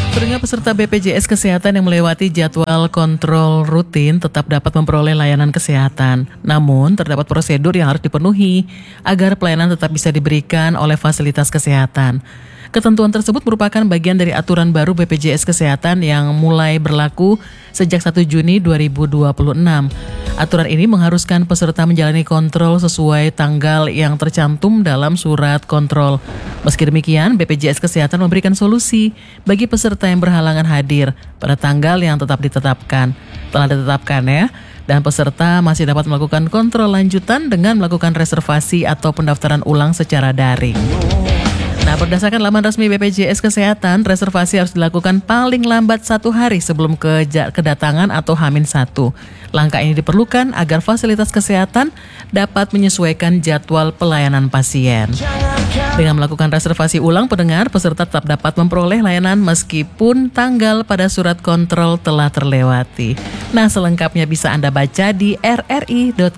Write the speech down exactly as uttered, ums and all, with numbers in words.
Pendengar, peserta B P J S Kesehatan yang melewati jadwal kontrol rutin tetap dapat memperoleh layanan kesehatan. Namun, terdapat prosedur yang harus dipenuhi agar pelayanan tetap bisa diberikan oleh fasilitas kesehatan. Ketentuan tersebut merupakan bagian dari aturan baru B P J S Kesehatan yang mulai berlaku sejak satu Juni dua ribu dua puluh enam. Aturan ini mengharuskan peserta menjalani kontrol sesuai tanggal yang tercantum dalam surat kontrol. Meski demikian, B P J S Kesehatan memberikan solusi bagi peserta yang berhalangan hadir pada tanggal yang tetap ditetapkan. Telah ditetapkan ya, dan peserta masih dapat melakukan kontrol lanjutan dengan melakukan reservasi atau pendaftaran ulang secara daring. Nah, berdasarkan laman resmi B P J S Kesehatan, reservasi harus dilakukan paling lambat satu hari sebelum keja- kedatangan atau H minus satu. Langkah ini diperlukan agar fasilitas kesehatan dapat menyesuaikan jadwal pelayanan pasien. Dengan melakukan reservasi ulang, pendengar, peserta tetap dapat memperoleh layanan meskipun tanggal pada surat kontrol telah terlewati. Nah, selengkapnya bisa Anda baca di r r i dot